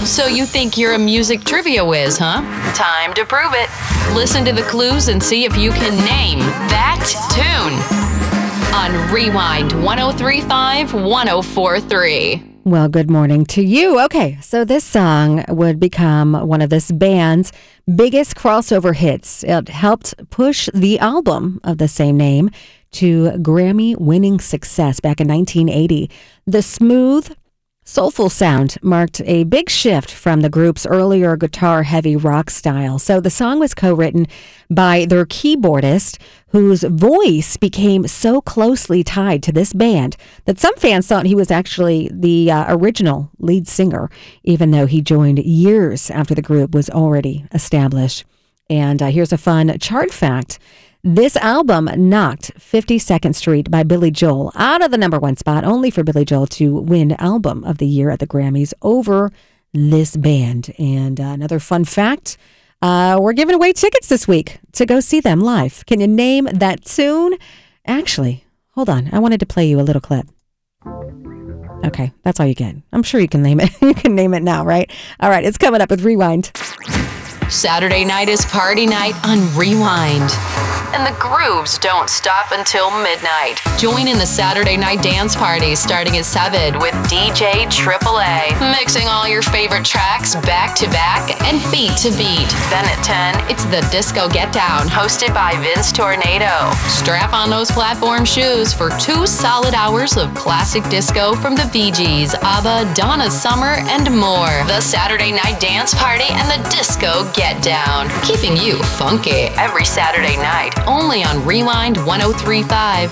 So you think you're a music trivia whiz, huh? Time to prove it. Listen to the clues and see if you can name that tune on Rewind 103.5 104.3. Well, good morning to you. Okay, so this song would become one of this band's biggest crossover hits. It helped push the album of the same name to Grammy-winning success back in 1980. The smooth, soulful sound marked a big shift from the group's earlier guitar-heavy rock style. So the song was co-written by their keyboardist, whose voice became so closely tied to this band that some fans thought he was actually the original lead singer, even though he joined years after the group was already established. And here's a fun chart fact. This album knocked 52nd Street by Billy Joel out of the number one spot, only for Billy Joel to win Album of the Year at the Grammys over this band. And another fun fact, we're giving away tickets this week to go see them live. Can you name that tune? Actually, hold on. I wanted to play you a little clip. Okay, that's all you get. I'm sure you can name it. You can name it now, right? All right, it's coming up with Rewind. Saturday night is party night on Rewind. And the grooves don't stop until midnight. Join in the Saturday night dance party starting at 7 with DJ AAA. Mixing all your favorite tracks back to back and beat to beat. Then at 10, it's the Disco Get Down hosted by Vince Tornado. Strap on those platform shoes for 2 solid hours of classic disco from the Bee Gees, ABBA, Donna Summer, and more. The Saturday night dance party and the Disco Get Down. Keeping you funky every Saturday night. Only on Rewind 103.5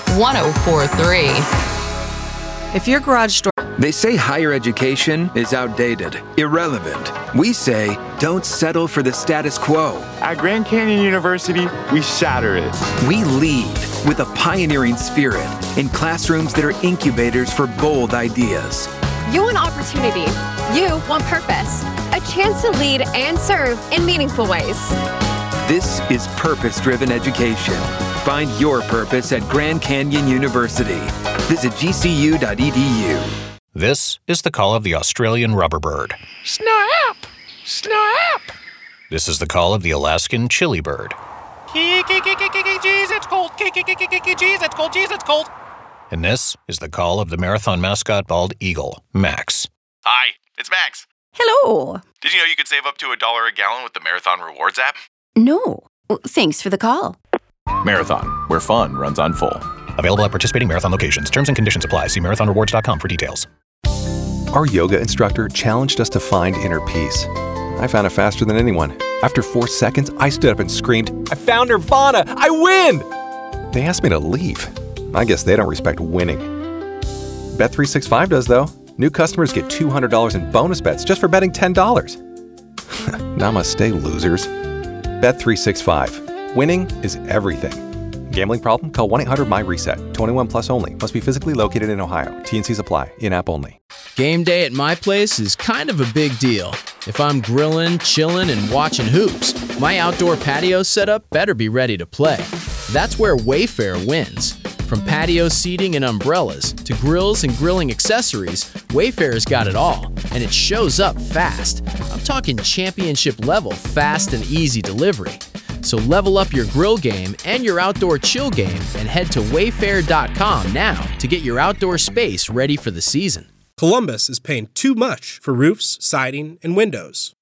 104.3. If your garage door... They say higher education is outdated, irrelevant. We say don't settle for the status quo. At Grand Canyon University, we shatter it. We lead with a pioneering spirit in classrooms that are incubators for bold ideas. You want opportunity. You want purpose. A chance to lead and serve in meaningful ways. This is purpose-driven education. Find your purpose at Grand Canyon University. Visit gcu.edu. This is the call of the Australian rubberbird. Snap! Snap! This is the call of the Alaskan chili bird. Jeez, it's cold. Jeez, it's cold. Jeez, it's cold. And this is the call of the marathon mascot bald eagle, Max. Hi, it's Max. Hello. Did you know you could save up to $1 a gallon with the Marathon Rewards app? No. Thanks for the call. Marathon, where fun runs on full. Available at participating marathon locations. Terms and conditions apply. See marathonrewards.com for details. Our yoga instructor challenged us to find inner peace. I found it faster than anyone. After 4 seconds, I stood up and screamed, "I found Nirvana! I win!" They asked me to leave. I guess they don't respect winning. Bet365 does, though. New customers get $200 in bonus bets just for betting $10. Namaste, losers. Bet365. Winning is everything. Gambling problem? Call 1-800-MY-RESET. 21 plus only. Must be physically located in Ohio. T&Cs apply. In-app only. Game day at my place is kind of a big deal. If I'm grilling, chilling, and watching hoops, my outdoor patio setup better be ready to play. That's where Wayfair wins. From patio seating and umbrellas to grills and grilling accessories, Wayfair's got it all, and it shows up fast. I'm talking championship level fast and easy delivery. So level up your grill game and your outdoor chill game and head to wayfair.com now to get your outdoor space ready for the season. Columbus is paying too much for roofs, siding, and windows.